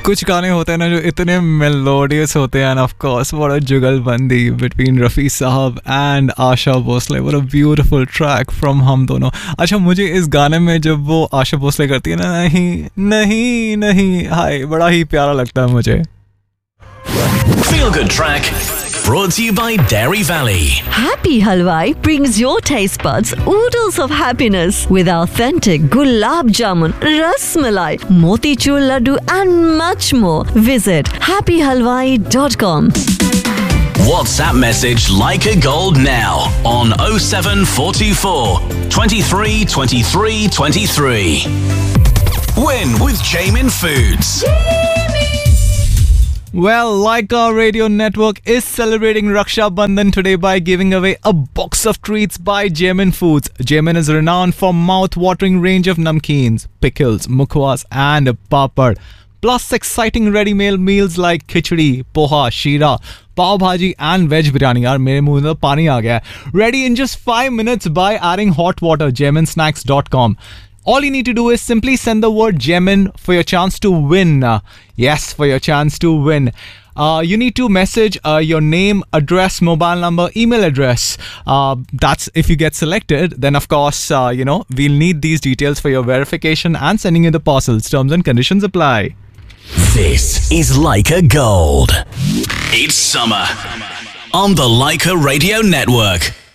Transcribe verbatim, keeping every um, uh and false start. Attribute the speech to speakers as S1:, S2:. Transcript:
S1: कुछ गाने होते हैं ना जो इतने मेलोडियस होते हैं, end of course what a जुगलबंदी बिटवीन रफ़ी साहब and Asha Bhosle, what a beautiful track from हम दोनों. अच्छा, मुझे इस गाने में जब वो आशा भोसले करती है ना, नहीं नहीं नहीं, हाय, बड़ा ही प्यारा लगता है मुझे.
S2: Feel Good Track brought to you by Dairy Valley.
S3: Happy Halwai brings your taste buds oodles of happiness with authentic gulab jamun, ras malai, motichur laddu and much more. Visit happy halwai dot com.
S2: WhatsApp message Like a Gold now on oh seven four two four, twenty-three twenty-three twenty-three. Win with Jamin Foods.
S1: Well, Laika Radio Network is celebrating Raksha Bandhan today by giving away a box of treats by Jamin Foods. Jamin is renowned for mouth-watering range of namkeens, pickles, mukhwas and papad. Plus exciting ready-meal meals like khichdi, poha, sheera, pav bhaji and veg biryani. Yaar, mere muh mein pani aa gaya. Ready in just five minutes by adding hot water. jamin snacks dot com. All you need to do is simply send the word Jamin for your chance to win. Uh, yes, for your chance to win. Uh, you need to message uh, your name, address, mobile number, email address. Uh, that's if you get selected. Then, of course, uh, you know, we'll need these details for your verification and sending you the parcels. Terms and conditions apply.
S2: This is Leica Gold. It's summer on the Leica Radio Network.